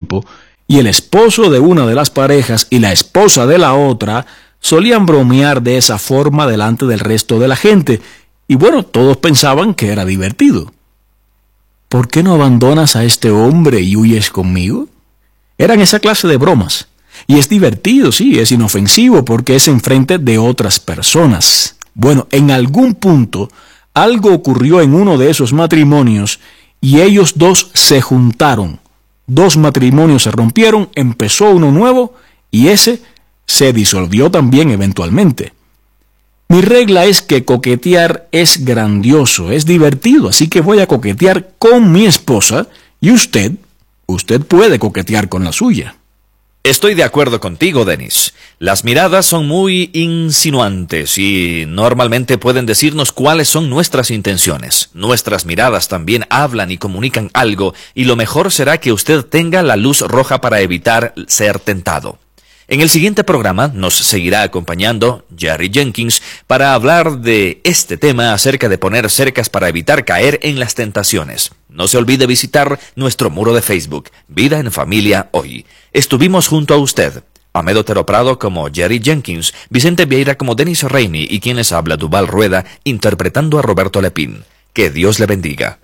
tiempo, y el esposo de una de las parejas y la esposa de la otra solían bromear de esa forma delante del resto de la gente, y bueno, todos pensaban que era divertido. ¿Por qué no abandonas a este hombre y huyes conmigo? Eran esa clase de bromas. Y es divertido, sí, es inofensivo porque es enfrente de otras personas. Bueno, en algún punto, algo ocurrió en uno de esos matrimonios y ellos dos se juntaron. 2 matrimonios se rompieron, empezó uno nuevo y ese se disolvió también eventualmente. Mi regla es que coquetear es grandioso, es divertido, así que voy a coquetear con mi esposa y usted puede coquetear con la suya. Estoy de acuerdo contigo, Dennis. Las miradas son muy insinuantes y normalmente pueden decirnos cuáles son nuestras intenciones. Nuestras miradas también hablan y comunican algo, y lo mejor será que usted tenga la luz roja para evitar ser tentado. En el siguiente programa nos seguirá acompañando Jerry Jenkins para hablar de este tema acerca de poner cercas para evitar caer en las tentaciones. No se olvide visitar nuestro muro de Facebook, Vida en Familia Hoy. Estuvimos junto a usted, Ahmed Otero Prado como Jerry Jenkins, Vicente Vieira como Dennis Rainey y quien les habla, Duval Rueda, interpretando a Roberto Lepín. Que Dios le bendiga.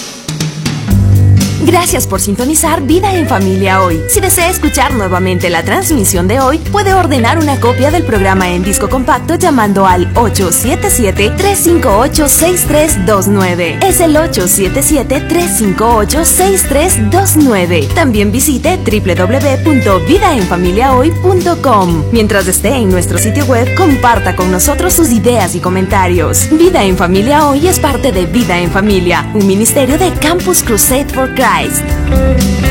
Gracias por sintonizar Vida en Familia Hoy. Si desea escuchar nuevamente la transmisión de hoy, puede ordenar una copia del programa en disco compacto llamando al 877-358-6329. Es el 877-358-6329. También visite www.vidaenfamiliahoy.com. Mientras esté en nuestro sitio web, comparta con nosotros sus ideas y comentarios. Vida en Familia Hoy es parte de Vida en Familia, un ministerio de Campus Crusade for Christ.